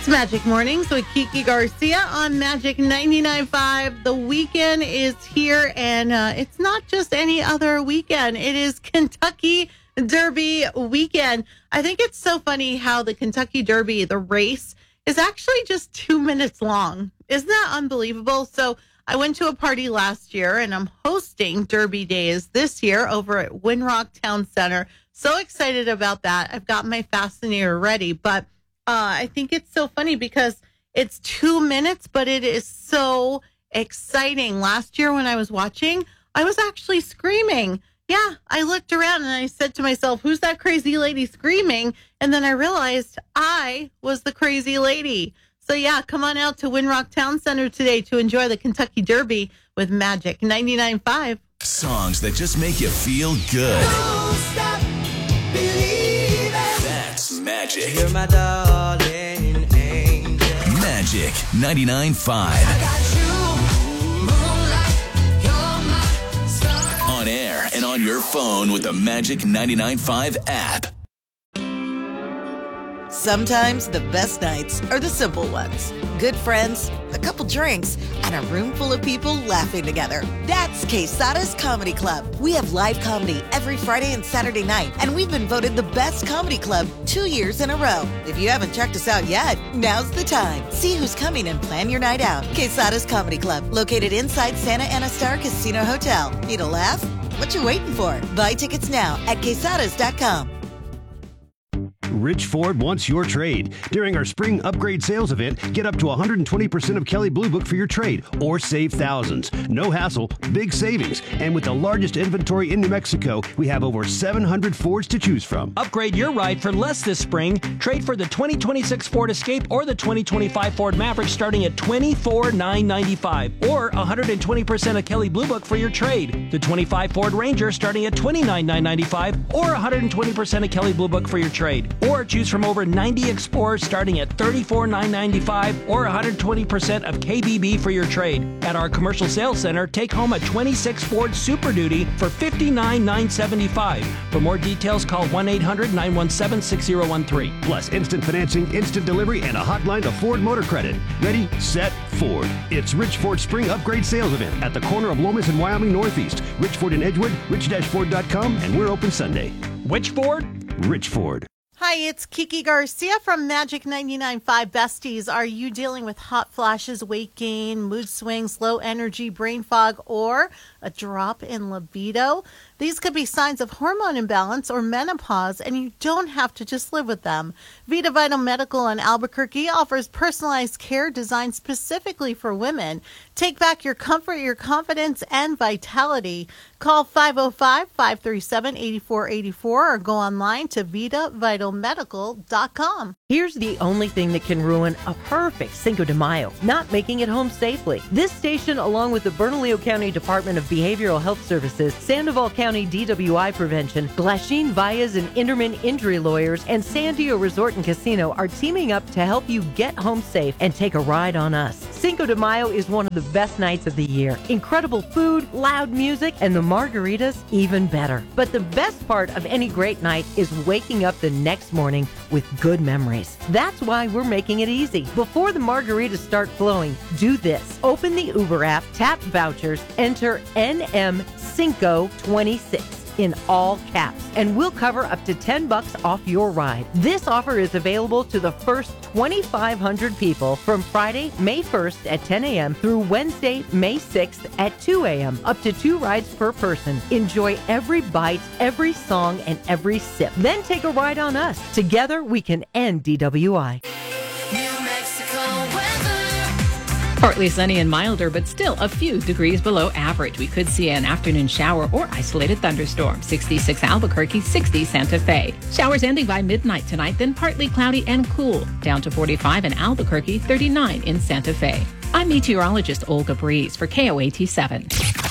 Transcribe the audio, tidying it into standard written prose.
It's Magic Mornings with Kiki Garcia on Magic 99.5. The weekend is here, and it's not just any other weekend. It is Kentucky Derby weekend. I think it's so funny how the Kentucky Derby, the race, is actually just 2 minutes long. Isn't that unbelievable? So I went to a party last year, and I'm hosting Derby Days this year over at Winrock Town Center. So excited about that. I've got my fascinator ready, but I think it's so funny because it's 2 minutes, but it is so exciting. Last year when I was watching, I was actually screaming. Yeah, I looked around and I said to myself, who's that crazy lady screaming? And then I realized I was the crazy lady. So yeah, come on out to Winrock Town Center today to enjoy the Kentucky Derby with Magic 99.5. Songs that just make you feel good. Don't stop believing. That's Magic. You're my darling angel. Magic 99.5. I got you, moonlight, you're my star. On air and on your phone with the Magic 99.5 app. Sometimes the best nights are the simple ones. Good friends, a couple drinks, and a room full of people laughing together. That's Quesada's Comedy Club. We have live comedy every Friday and Saturday night, and we've been voted the best comedy club 2 years in a row. If you haven't checked us out yet, now's the time. See who's coming and plan your night out. Quesada's Comedy Club, located inside Santa Ana Star Casino Hotel. Need a laugh? What you waiting for? Buy tickets now at quesadas.com. Rich Ford wants your trade. During our spring upgrade sales event, get up to 120% of Kelley Blue Book for your trade or save thousands. No hassle, big savings. And with the largest inventory in New Mexico, we have over 700 Fords to choose from. Upgrade your ride for less this spring. Trade for the 2026 Ford Escape or the 2025 Ford Maverick starting at $24,995 or 120% of Kelley Blue Book for your trade. The 25 Ford Ranger starting at $29,995 or 120% of Kelley Blue Book for your trade. Or choose from over 90 Explorers starting at $34,995 or 120% of KBB for your trade. At our commercial sales center, take home a 26 Ford Super Duty for $59,975. For more details, call 1-800-917-6013. Plus instant financing, instant delivery, and a hotline to Ford Motor Credit. Ready, set, Ford. It's Rich Ford Spring Upgrade Sales Event at the corner of Lomas and Wyoming Northeast. Rich Ford in Edgewood, rich-ford.com, and we're open Sunday. Which Ford? Rich Ford. Hi, it's Kiki Garcia from Magic 99.5 Besties. Are you dealing with hot flashes, weight gain, mood swings, low energy, brain fog, or a drop in libido? These could be signs of hormone imbalance or menopause, and you don't have to just live with them. Vita Vital Medical in Albuquerque offers personalized care designed specifically for women. Take back your comfort, your confidence, and vitality. Call 505-537-8484 or go online to VitaVitalMedical.com. Here's the only thing that can ruin a perfect Cinco de Mayo, not making it home safely. This station, along with the Bernalillo County Department of Behavioral Health Services, Sandoval County DWI Prevention, Glasheen Valles and Inderman Injury Lawyers, and Sandio Resort and Casino are teaming up to help you get home safe and take a ride on us. Cinco de Mayo is one of the best nights of the year. Incredible food, loud music, and the margaritas even better. But the best part of any great night is waking up the next morning with good memories. That's why we're making it easy. Before the margaritas start flowing, do this. Open the Uber app, tap vouchers, enter NM526 in all caps, and we'll cover up to $10 off your ride. This offer is available to the first 2,500 people from Friday, May 1st at 10 a.m. through Wednesday, May 6th at 2 a.m. Up to 2 rides per person. Enjoy every bite, every song, and every sip. Then take a ride on us. Together, we can end DWI. New Mexico weather. Partly sunny and milder, but still a few degrees below average. We could see an afternoon shower or isolated thunderstorm. 66 Albuquerque, 60 Santa Fe. Showers ending by midnight tonight, then partly cloudy and cool. Down to 45 in Albuquerque, 39 in Santa Fe. I'm meteorologist Olga Breeze for KOAT 7.